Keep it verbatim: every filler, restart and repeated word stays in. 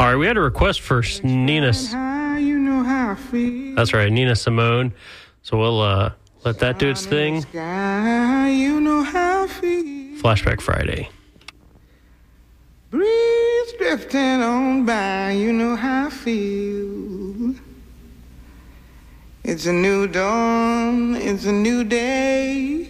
All right, we had a request for Nina. You know how I feel. That's right, Nina Simone. So we'll uh, let that do its thing. Sky, you know how I feel. Flashback Friday. Breeze drifting on by, you know how I feel. It's a new dawn, it's a new day.